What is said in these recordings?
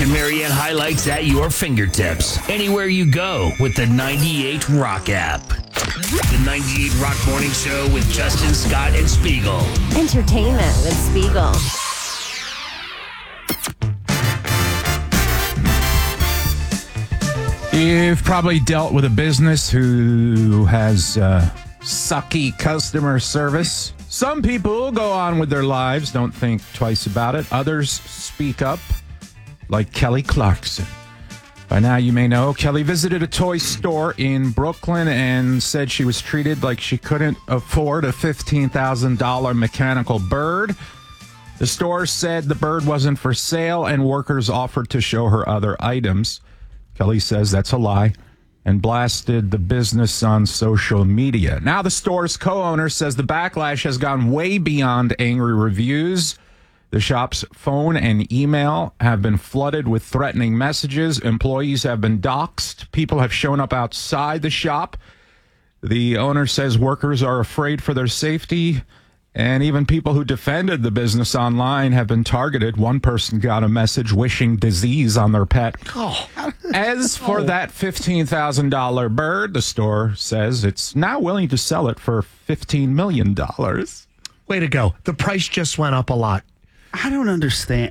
and Marianne highlights at your fingertips. Anywhere you go with the 98 Rock app. The 98 Rock Morning Show with Justin, Scott, and Spiegel. Entertainment with Spiegel. You've probably dealt with a business who has sucky customer service. Some people go on with their lives, don't think twice about it. Others speak up, like Kelly Clarkson. By now you may know, Kelly visited a toy store in Brooklyn and said she was treated like she couldn't afford a $15,000 mechanical bird. The store said the bird wasn't for sale and workers offered to show her other items. Kelly says that's a lie and blasted the business on social media. Now the store's co-owner says the backlash has gone way beyond angry reviews. The shop's phone and email have been flooded with threatening messages. Employees have been doxxed. People have shown up outside the shop. The owner says workers are afraid for their safety. And even people who defended the business online have been targeted. One person got a message wishing disease on their pet. As for that $15,000 bird, the store says it's now willing to sell it for $15 million. Way to go. The price just went up a lot. I don't understand.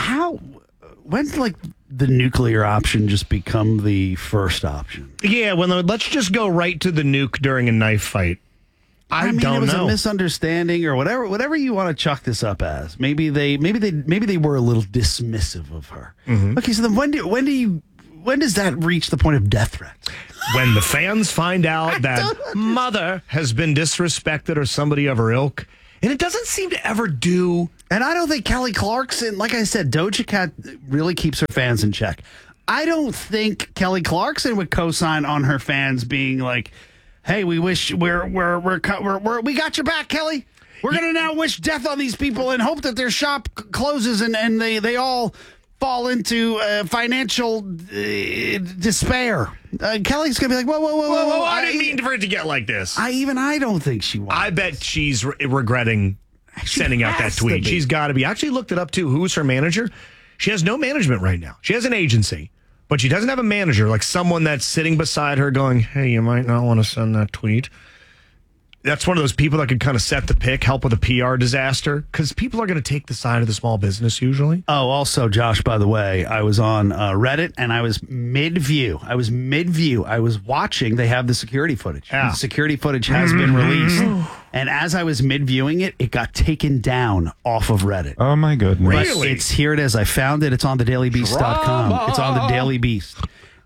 When did, the nuclear option just become the first option? Yeah, let's just go right to the nuke during a knife fight. I mean, it was know. a misunderstanding or whatever you want to chalk this up as. Maybe they were a little dismissive of her. Mm-hmm. Okay, so then when does that reach the point of death threats? When the fans find out that mother has been disrespected or somebody of her ilk, and it doesn't seem to ever do. And I don't think Kelly Clarkson, like I said, Doja Cat really keeps her fans in check. I don't think Kelly Clarkson would co-sign on her fans being like, "Hey, we wish we got your back, Kelly. We're gonna now wish death on these people and hope that their shop closes and they all fall into financial despair." Kelly's gonna be like, "Whoa! I didn't mean for it to get like this." I don't think she wants. I bet she's regretting sending out that tweet. She's got to be. I actually looked it up too. Who's her manager? She has no management right now. She has an agency. But she doesn't have a manager, like someone that's sitting beside her going, "Hey, you might not want to send that tweet." That's one of those people that could kind of set the pick, help with a PR disaster, because people are going to take the side of the small business usually. Oh, also, Josh, by the way, I was on Reddit and I was mid-view. I was watching. They have the security footage. Yeah. The security footage has been released. And as I was mid-viewing it, it got taken down off of Reddit. Oh, my goodness. Really? Here it is. I found it. It's on thedailybeast.com. It's on the Daily Beast.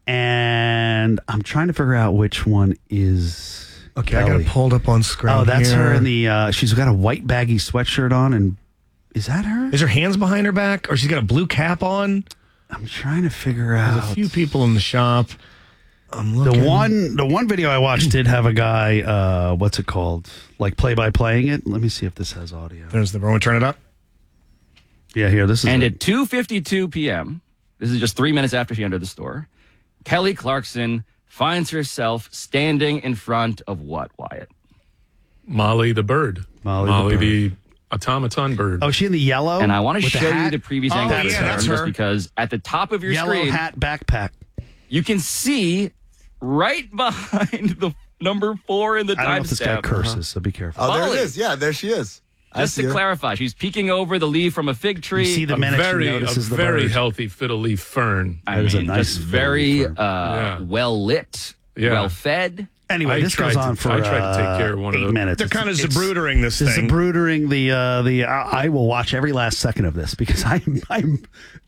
And I'm trying to figure out which one is... Okay, Kelly. I got it pulled up on screen. Oh, that's here. her in the... she's got a white baggy sweatshirt on, and... Is that her? Is her hands behind her back, or she's got a blue cap on? I'm trying to figure out... There's a few people in the shop. I'm looking. The one video I watched did have a guy, what's it called? Like play-by-playing it. Let me see if this has audio. There's the... Want to turn it up? Yeah, here, this is And it. at 2:52 p.m., this is just 3 minutes after she entered the store, Kelly Clarkson finds herself standing in front of what, Wyatt? Molly the bird. Molly the automaton bird. Oh, is she in the yellow? And I want to with the show you hat? the previous Oh, angle yeah, of this that's just her. because at the top of your Yellow screen, hat backpack. you can see right behind the number 4 in the I don't know if this guy timestamp. curses, so be careful. Oh, there Molly. it is. Yeah, there she is. I Just see to her. clarify, she's peeking over the leaf from a fig tree. You see the minute she notices the very bird. healthy fiddle leaf fern. I That is a mean, nice just very fern. Yeah. well lit, Yeah. well fed. Anyway, I this goes tried on to- for I tried to take care of one of 8 those. minutes. They're kind of It's- zabroodering this It's thing. zabroodering I will watch every last second of this because I'm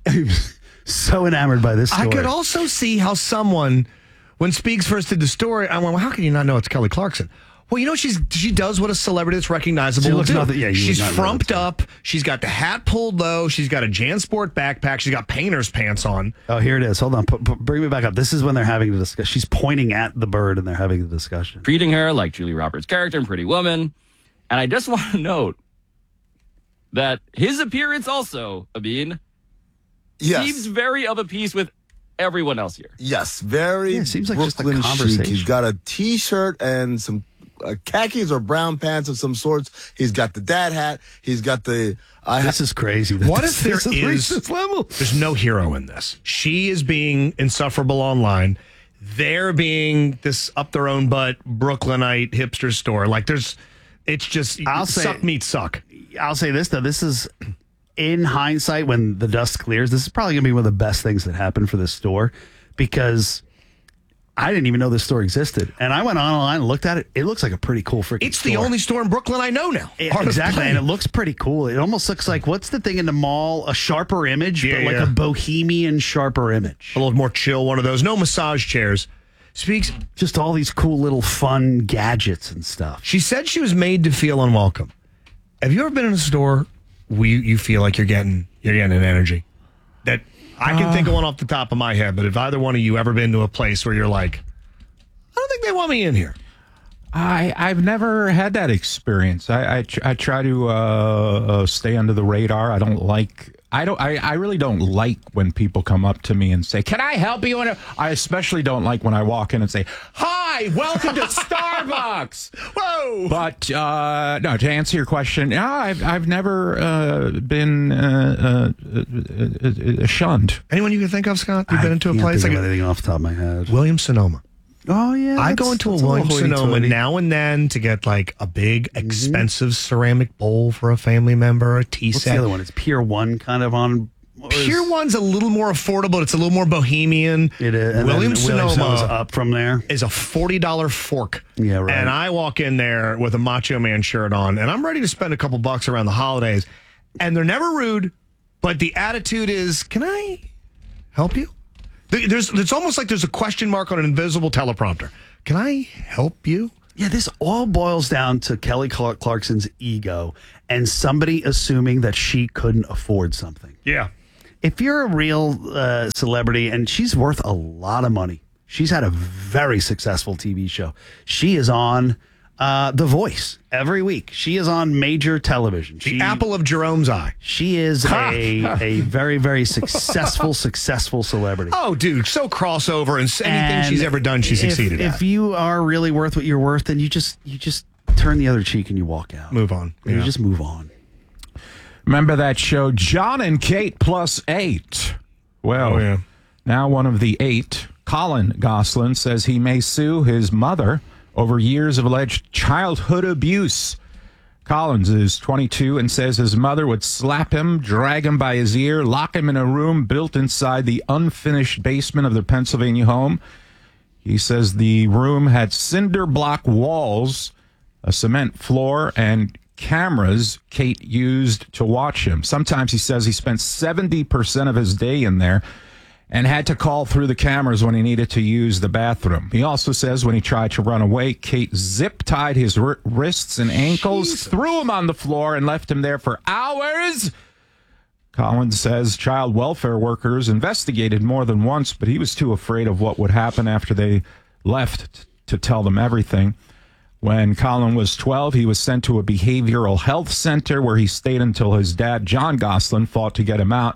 so enamored by this story. I could also see how someone, when Speaks first did the story, I went, "Well, how can you not know it's Kelly Clarkson?" Well, you know, she does what a celebrity that's recognizable She will looks do. nothing- yeah, you she's would not know frumped that's her. up. She's got the hat pulled low. She's got a JanSport backpack. She's got painter's pants on. Oh, here it is. Hold on. Bring me back up. This is when they're having the discussion. She's pointing at the bird and they're having the discussion. Treating her like Julie Roberts' character in Pretty Woman. And I just want to note that his appearance also, Abin, Yes. seems very of a piece with everyone else here. Yes, very Yeah, it seems like just a Brooklyn chic. conversation. He's got a T-shirt and some khakis or brown pants of some sorts. He's got the dad hat. He's got the. This is crazy. What if there This has reached is? this level? There's no hero in this. She is being insufferable online. They're being this up their own butt Brooklynite hipster store. Like it's just suck meat suck. I'll say this though. This is in hindsight when the dust clears. This is probably going to be one of the best things that happened for this store because I didn't even know this store existed. And I went online and looked at it. It looks like a pretty cool freaking It's store. the only store in Brooklyn I know now. Exactly. And it looks pretty cool. It almost looks like, what's the thing in the mall? A Sharper Image, but like a bohemian Sharper Image. A little more chill, one of those. No massage chairs. Speaks. Just all these cool little fun gadgets and stuff. She said she was made to feel unwelcome. Have you ever been in a store where you feel like you're getting an energy? That I can think of one off the top of my head, but if either one of you ever been to a place where you're like, I don't think they want me in here. I've never had that experience. I try to stay under the radar. I really don't like when people come up to me and say, "Can I help you?" I especially don't like when I walk in and say, "Hi, welcome to Starbucks." Whoa! But no, to answer your question, no, I've never been shunned. Anyone you can think of, Scott? You've been into a place like anything off the top of my head. Williams Sonoma. Oh yeah, I go into a Williams Sonoma now and then to get like a big, expensive ceramic bowl for a family member, a tea What's set. the other one? It's Pier 1 kind of on. Pier 1's a little more affordable. It's a little more bohemian. It is. And Williams Sonoma's Sonoma up from there. is a $40 fork. Yeah, right. And I walk in there with a Macho Man shirt on, and I'm ready to spend a couple bucks around the holidays. And they're never rude, but the attitude is, "Can I help you?" It's almost like there's a question mark on an invisible teleprompter. "Can I help you?" Yeah, this all boils down to Kelly Clarkson's ego and somebody assuming that she couldn't afford something. Yeah. If you're a real celebrity, and she's worth a lot of money, she's had a very successful TV show. She is on The Voice every week. She is on major television. The apple of Jerome's eye. She is a very, very successful celebrity. Oh, dude, so crossover, and anything she's ever done, she succeeded at. If you are really worth what you're worth, then you just turn the other cheek and you walk out. Move on. You just move on. Remember that show, John and Kate Plus 8? Well, now one of the 8, Colin Gosselin, says he may sue his mother over years of alleged childhood abuse. Collins is 22 and says his mother would slap him, drag him by his ear, lock him in a room built inside the unfinished basement of their Pennsylvania home. He says the room had cinder block walls, a cement floor, and cameras Kate used to watch him. Sometimes he says he spent 70% of his day in there and had to call through the cameras when he needed to use the bathroom. He also says when he tried to run away, Kate zip-tied his wrists and ankles, threw him on the floor, and left him there for hours. Collins says child welfare workers investigated more than once, but he was too afraid of what would happen after they left to tell them everything. When Colin was 12, he was sent to a behavioral health center where he stayed until his dad, John Gosselin, fought to get him out.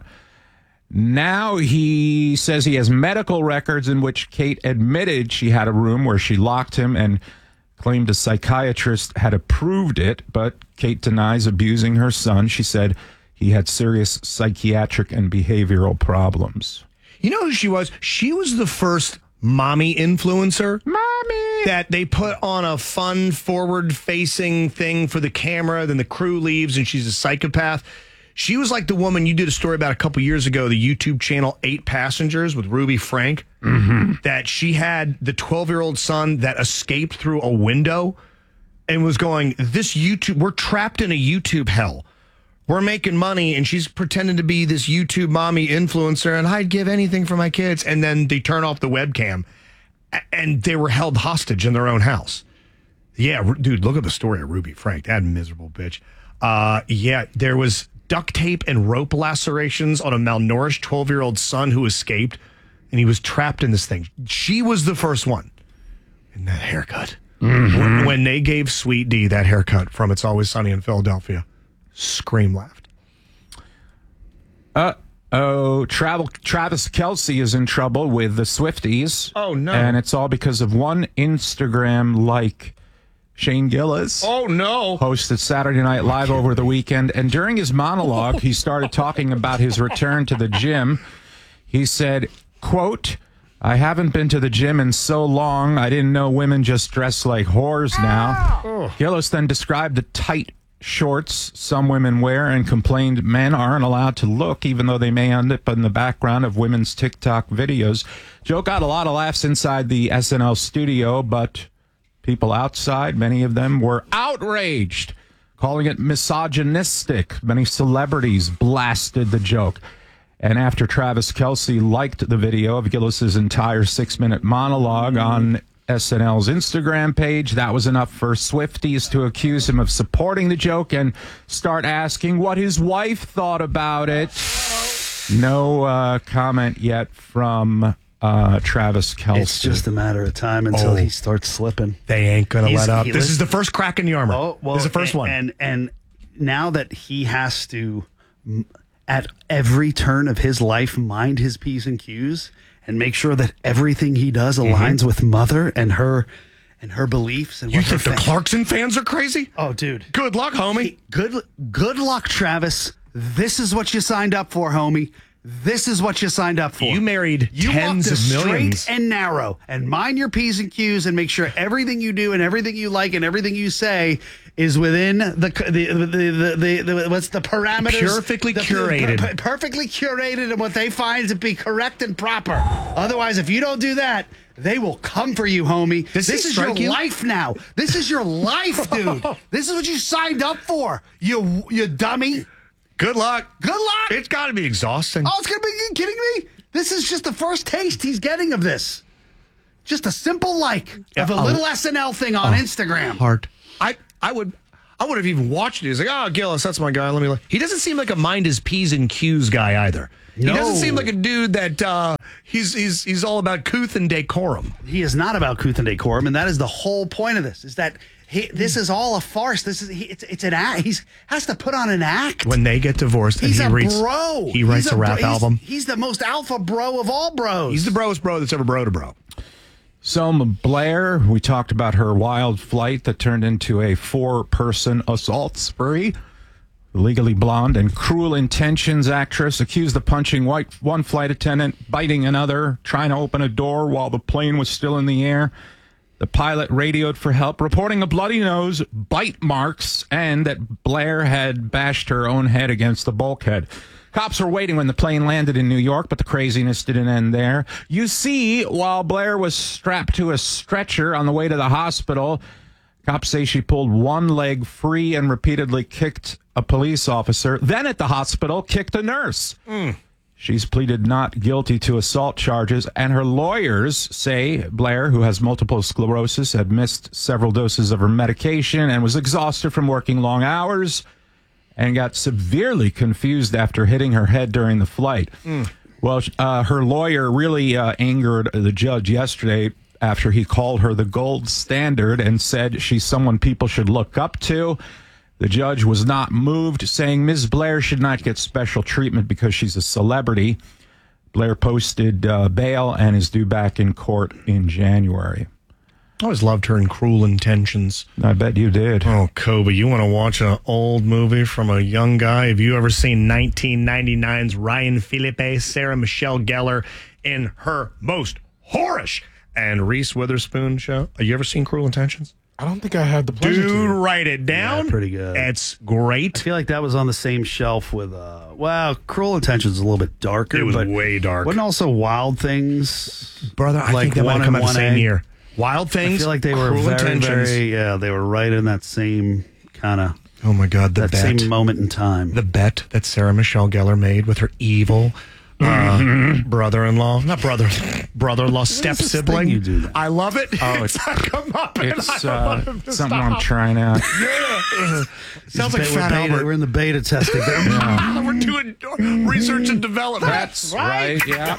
Now he says he has medical records in which Kate admitted she had a room where she locked him and claimed a psychiatrist had approved it, but Kate denies abusing her son. She said he had serious psychiatric and behavioral problems. You know who she was? She was the first mommy influencer. Mommy! That they put on a fun, forward-facing thing for the camera, then the crew leaves, and she's a psychopath. She was like the woman you did a story about a couple years ago, the YouTube channel 8 Passengers with Ruby Frank, that she had the 12-year-old son that escaped through a window and was going, we're trapped in a YouTube hell. We're making money, and she's pretending to be this YouTube mommy influencer, and I'd give anything for my kids. And then they turn off the webcam, and they were held hostage in their own house. Yeah, dude, look at the story of Ruby Frank. That miserable bitch. There was duct tape and rope lacerations on a malnourished 12-year-old son who escaped, and he was trapped in this thing. She was the first one. And that haircut. When they gave Sweet D that haircut from It's Always Sunny in Philadelphia, scream laughed. Travis Kelce is in trouble with the Swifties. Oh, no. And it's all because of one Instagram like Shane Gillis. Oh, no. Hosted Saturday Night Live over the weekend. And during his monologue, he started talking about his return to the gym. He said, quote, "I haven't been to the gym in so long, I didn't know women just dress like whores now." Gillis then described the tight shorts some women wear and complained men aren't allowed to look, even though they may end up in the background of women's TikTok videos. Joe got a lot of laughs inside the SNL studio, but people outside, many of them, were outraged, calling it misogynistic. Many celebrities blasted the joke. And after Travis Kelce liked the video of Gillis's entire 6-minute monologue on SNL's Instagram page, that was enough for Swifties to accuse him of supporting the joke and start asking what his wife thought about it. No comment yet from Travis Kelce. It's just a matter of time until he starts slipping. They ain't going to let up. This is the first crack in the armor. Oh, well, this is the first one. And now that he has to, at every turn of his life, mind his P's and Q's and make sure that everything he does aligns with Mother and her beliefs. And You what her think the Clarkson fans are crazy? Oh, dude. Good luck, homie. Good luck, Travis. This is what you signed up for, homie. This is what you signed up for. You married tens of millions. Straight and narrow, and mind your P's and Q's, and make sure everything you do and everything you like and everything you say is within the what's the parameters? Perfectly curated. Perfectly curated, and what they find to be correct and proper. Otherwise, if you don't do that, they will come for you, homie. This is your life now. This is your life, dude. This is what you signed up for. You dummy. Good luck. Good luck. It's got to be exhausting. Oh, it's going to be, you kidding me? This is just the first taste he's getting of this. Just a simple like of a little SNL thing on Instagram. Heart. I would have even watched it. He's like, oh, Gillis, that's my guy. Let me look. He doesn't seem like a mind his P's and Q's guy either. No. He doesn't seem like a dude that he's all about couth and decorum. He is not about couth and decorum, and that is the whole point of this, is that this is all a farce. It's an act. He has to put on an act. When they get divorced, He's and bro. He writes a rap album. He's the most alpha bro of all bros. He's the broest bro that's ever bro to bro. Selma Blair, we talked about her wild flight that turned into a 4-person assault spree. Legally Blonde and Cruel Intentions actress accused of punching one flight attendant, biting another, trying to open a door while the plane was still in the air. The pilot radioed for help, reporting a bloody nose, bite marks, and that Blair had bashed her own head against the bulkhead. Cops were waiting when the plane landed in New York, but the craziness didn't end there. You see, while Blair was strapped to a stretcher on the way to the hospital, cops say she pulled one leg free and repeatedly kicked a police officer. Then at the hospital, kicked a nurse. She's pleaded not guilty to assault charges, and her lawyers say Blair, who has multiple sclerosis, had missed several doses of her medication and was exhausted from working long hours and got severely confused after hitting her head during the flight. Well, her lawyer really angered the judge yesterday after he called her the gold standard and said she's someone people should look up to. The judge was not moved, saying Ms. Blair should not get special treatment because she's a celebrity. Blair posted bail and is due back in court in January. I always loved her in Cruel Intentions. I bet you did. Oh, Kobe, you want to watch an old movie from a young guy? Have you ever seen 1999's Ryan Phillippe, Sarah Michelle Gellar in her most whorish and Reese Witherspoon show? Have you ever seen Cruel Intentions? I don't think I had the pleasure Dude, to. write it down. Yeah, pretty good. It's great. I feel like that was on the same shelf with, Cruel Intentions is a little bit darker. It was but way dark. Wasn't also Wild Things? Brother, I think they might have come out the same year. Wild Things, I feel like they were Cruel Intentions. they were right in that same kind of, Oh my God, the that bet. same moment in time. The bet that Sarah Michelle Gellar made with her evil brother-in-law, not brother-in-law, step-sibling. You do that? I love it. Oh, it's come up. It's something I'm trying out. Sounds like Fat Albert. We're in the beta testing. We're doing research and development. That's right. Yeah.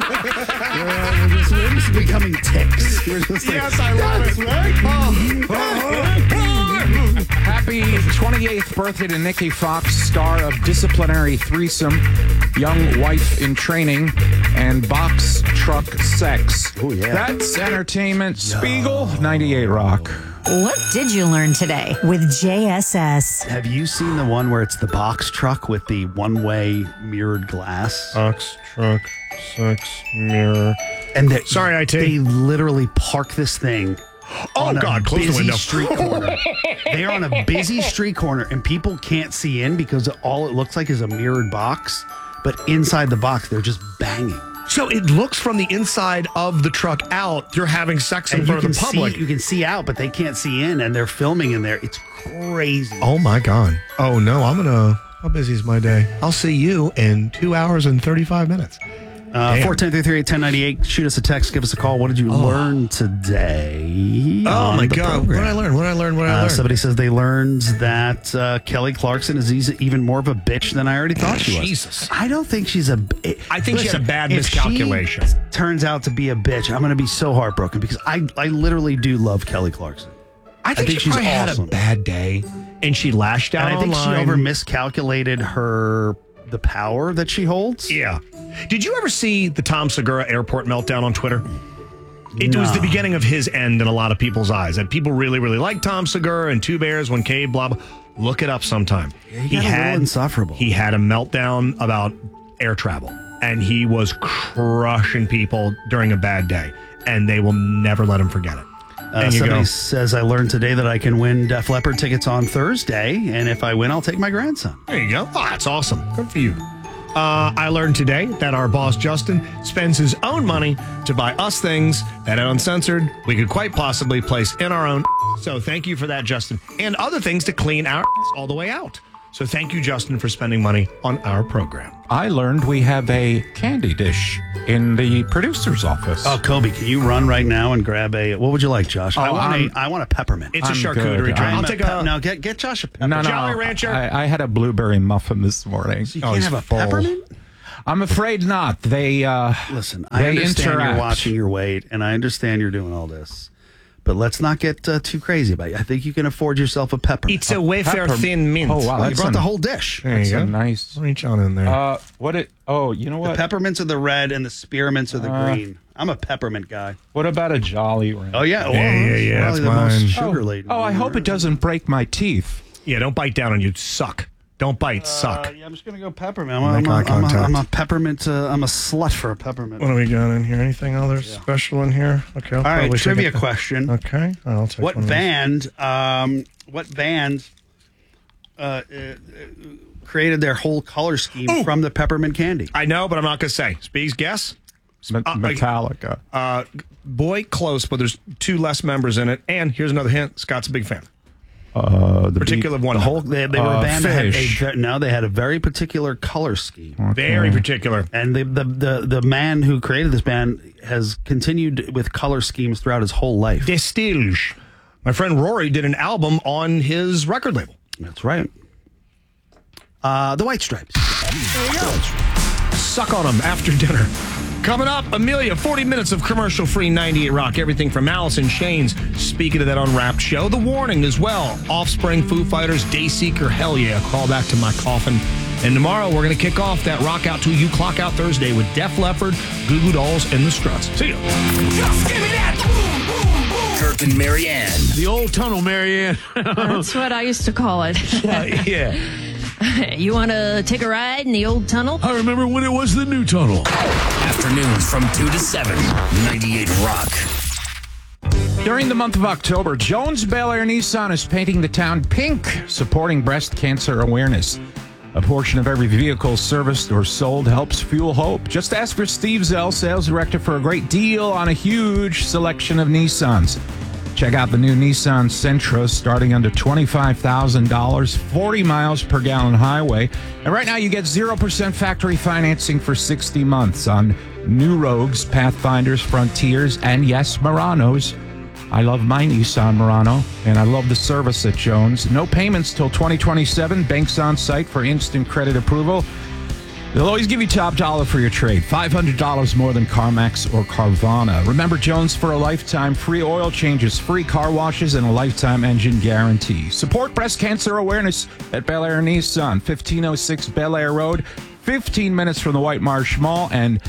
We're just becoming ticks. We're just like, Yes, I love it. Happy 28th birthday to Nikki Fox, star of Disciplinary Threesome, Young Wife in Training, and Box Truck Sex. Oh, yeah. That's entertainment. Spiegel, 98 Rock. What did you learn today with JSS? Have you seen the one where it's the box truck with the one-way mirrored glass? Box truck, sex, mirror. And Sorry, IT. They literally park this thing. Oh, on a God, close the busy window. Street corner. They are on a busy street corner, and people can't see in because all it looks like is a mirrored box. But inside the box, they're just banging. So it looks from the inside of the truck out. You're having sex in And front of the public. you can see out, but they can't see in, and they're filming in there. It's crazy. Oh, my God. Oh, no, how busy is my day? I'll see you in 2 hours and 35 minutes. 410-338-1098. Shoot us a text. Give us a call. What did you learn today? Oh, on my the God. program? What did I learn? Somebody says they learned that Kelly Clarkson is even more of a bitch than I already thought she was. Jesus. I don't think she's a. I think she had a bad if miscalculation. She turns out to be a bitch, I'm going to be so heartbroken because I literally do love Kelly Clarkson. I think she she's probably had a awesome. bad day, and she lashed out And I think online. she over miscalculated the power that she holds. Yeah. Did you ever see the Tom Segura airport meltdown on Twitter? It was the beginning of his end in a lot of people's eyes. And people really, really like Tom Segura and Two Bears, One Cave, blah, blah. Look it up sometime. Yeah, he got a little insufferable. He had a meltdown about air travel. And he was crushing people during a bad day. And they will never let him forget it. And you Somebody go, says, I learned today that I can win Def Leppard tickets on Thursday, and if I win, I'll take my grandson. there you go. Oh, that's awesome. Good for you. I learned today that our boss, Justin, spends his own money to buy us things that uncensored we could quite possibly place in our own. So thank you for that, Justin. And other things to clean our all the way out. So thank you, Justin, for spending money on our program. I learned we have a candy dish in the producer's office. Oh, Kobe, can you run right now and grab what would you like, Josh? I want a peppermint. It's a I'm charcuterie good. tray. I'll take a... No, get Josh a peppermint. No, Jolly Rancher. I had a blueberry muffin this morning. You can't have a peppermint? I'm afraid not. They Listen, I they understand interact. you're watching your weight, and I understand you're doing all this. But let's not get too crazy about it. I think you can afford yourself a peppermint. It's a wafer Peppermint. thin mint. Oh, wow. you brought the whole dish. There you go. Nice. Reach on in there. You know what? The peppermints are the red, and the spearmints are the green. I'm a peppermint guy. What about a Jolly Rancher? Oh, yeah. Yeah, Probably that's the most mine. sugar-laden. Oh, I hope it doesn't break my teeth. Yeah, don't bite down on you. Suck. Don't bite. Suck. Yeah, I'm just gonna go peppermint. Make eye contact. I'm a peppermint. I'm a slut for a peppermint. What do we got in here? Anything other special in here? Okay. I'll All right, probably trivia take it. question. Okay. I'll take What one of those. band? Created their whole color scheme from the peppermint candy? I know, but I'm not going to say. Speaks guess? Metallica. Boy, close, but there's two less members in it. And here's another hint. Scott's a big fan. The Particular one. The whole they were a band Fish. that had they had a very particular color scheme. Very particular. And the man who created this band has continued with color schemes throughout his whole life. Destilge. My friend Rory did an album on his record label. That's right. The White Stripes. Suck on them after dinner. Coming up, Amelia, 40 minutes of commercial-free 98 Rock. Everything from Alice in Chains. Speaking of that Unwrapped show, The Warning as well. Offspring, Foo Fighters, Dayseeker, hell yeah. Crawl back to my coffin. And tomorrow, we're going to kick off that Rock Out Till You Clock Out Thursday with Def Leppard, Goo Goo Dolls, and The Struts. See ya. Just give me that. Kirk and Marianne. The old tunnel, Marianne. That's what I used to call it. Yeah. You want to take a ride in the old tunnel? I remember when it was the new tunnel. Afternoons from 2 to 7. 98 Rock. During the month of October, Jones Bel Air Nissan is painting the town pink, supporting breast cancer awareness. A portion of every vehicle serviced or sold helps fuel hope. Just ask for Steve Zell, sales director, for a great deal on a huge selection of Nissans. Check out the new Nissan Sentra starting under $25,000, 40 miles per gallon highway. And right now you get 0% factory financing for 60 months on new Rogues, Pathfinders, Frontiers, and yes, Muranos. I love my Nissan Murano, and I love the service at Jones. No payments till 2027. Banks on site for instant credit approval. They'll always give you top dollar for your trade. $500 more than CarMax or Carvana. Remember Jones for a lifetime. Free oil changes, free car washes, and a lifetime engine guarantee. Support breast cancer awareness at Bel Air Nissan. 1506 Bel Air Road. 15 minutes from the White Marsh Mall and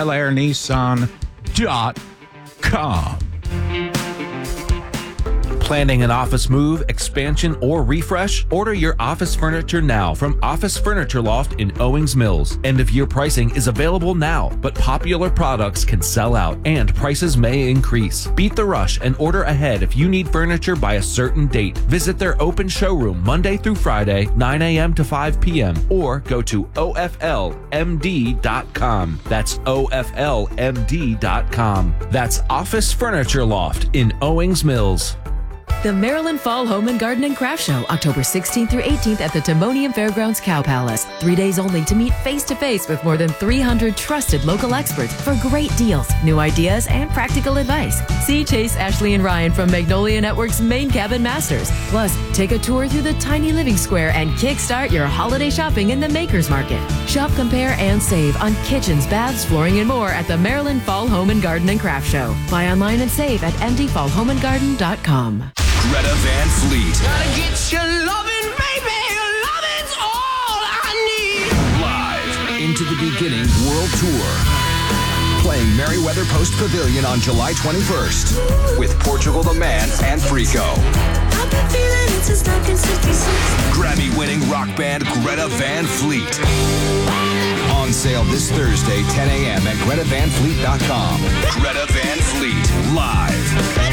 BelAirNissan.com. Planning an office move, expansion, or refresh? Order your office furniture now from Office Furniture Loft in Owings Mills. End-of-year pricing is available now, but popular products can sell out and prices may increase. Beat the rush and order ahead if you need furniture by a certain date. Visit their open showroom Monday through Friday, 9 a.m. to 5 p.m. or go to OFLMD.com. That's OFLMD.com. That's Office Furniture Loft in Owings Mills. The Maryland Fall Home and Garden and Craft Show, October 16th through 18th at the Timonium Fairgrounds Cow Palace. 3 days only to meet face-to-face with more than 300 trusted local experts for great deals, new ideas, and practical advice. See Chase, Ashley, and Ryan from Magnolia Network's Main Cabin Masters. Plus, take a tour through the tiny living square and kickstart your holiday shopping in the Makers Market. Shop, compare, and save on kitchens, baths, flooring, and more at the Maryland Fall Home and Garden and Craft Show. Buy online and save at mdfallhomeandgarden.com. Greta Van Fleet. Gotta get your loving, baby. Loving's all I need. Live into the beginning world tour. Playing Merriweather Post Pavilion on July 21st with Portugal the Man and Frico. I've been feeling it since 1966. Grammy-winning rock band Greta Van Fleet. On sale this Thursday, 10 a.m. at GretaVanFleet.com. Greta Van Fleet, live.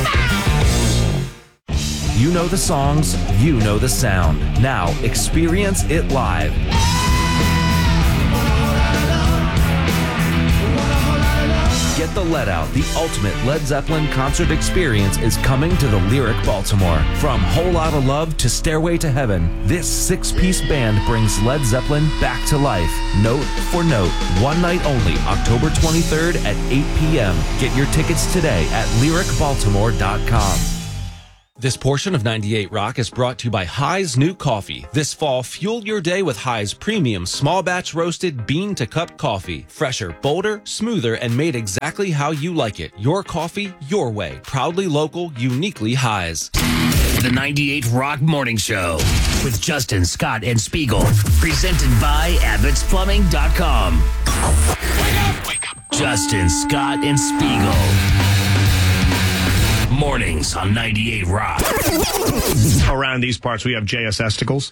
You know the songs, you know the sound. Now experience it live. Get the Let Out, the ultimate Led Zeppelin concert experience is coming to the Lyric Baltimore. From Whole Lotta Love to Stairway to Heaven, this 6-piece band brings Led Zeppelin back to life, note for note. One night only, October 23rd at 8 p.m. Get your tickets today at lyricbaltimore.com. This portion of 98 Rock is brought to you by High's New Coffee. This fall, fuel your day with High's premium small batch roasted bean-to-cup coffee. Fresher, bolder, smoother, and made exactly how you like it. Your coffee, your way. Proudly local, uniquely High's. The 98 Rock Morning Show with Justin, Scott, and Spiegel. Presented by AbbottsPlumbing.com. Wake up. Justin, Scott, and Spiegel. Mornings on 98 Rock. Around these parts, we have JS Esticles.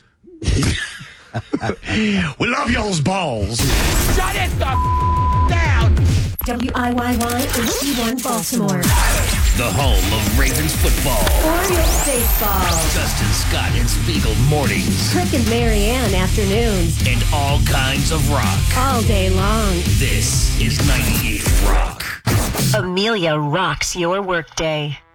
We love y'all's balls. Shut it the down. WIYY HD1 Baltimore. The home of Ravens football. Orioles baseball. Justin, Scott, and Spiegel mornings. Crick and Marianne afternoons. And all kinds of rock. All day long. This is 98 Rock. Amelia rocks your workday.